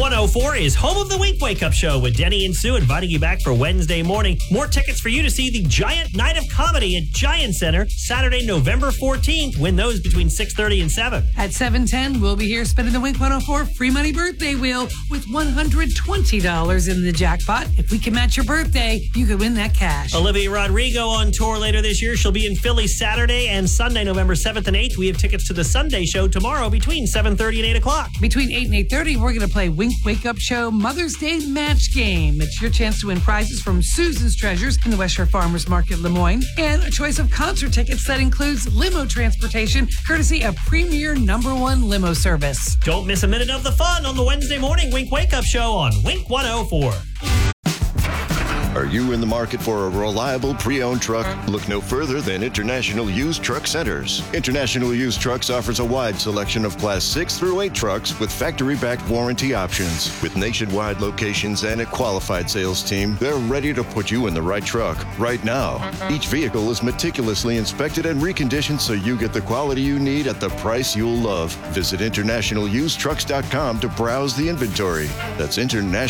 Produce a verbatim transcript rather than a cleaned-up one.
one oh four is home of the Wink Wake Up Show with Denny and Sue, inviting you back for Wednesday morning. More tickets for you to see the Giant Night of Comedy at Giant Center, Saturday, November fourteenth. Win those between six thirty and seven. At seven ten, we'll be here spinning the Wink one oh four Free Money Birthday Wheel with one hundred twenty dollars in the jackpot. If we can match your birthday, you could win that cash. Olivia Rodrigo on tour later this year. She'll be in Philly Saturday and Sunday, November seventh and eighth. We have tickets to the Sunday show tomorrow between seven thirty and eight o'clock. Between eight and eight thirty, we're going to play Wink Wake Up Show Mother's Day Match Game. It's your chance to win prizes from Susan's Treasures in the West Shore Farmers Market, Lemoyne, and a choice of concert tickets that includes limo transportation, courtesy of Premier Number One Limo Service. Don't miss a minute of the fun on the Wednesday morning Wink Wake Up Show on Wink one oh four. Are you in the market for a reliable pre-owned truck? Look no further than International Used Truck Centers. International Used Trucks offers a wide selection of Class six through eight trucks with factory-backed warranty options. With nationwide locations and a qualified sales team, they're ready to put you in the right truck right now. Each vehicle is meticulously inspected and reconditioned so you get the quality you need at the price you'll love. Visit international used trucks dot com to browse the inventory. That's International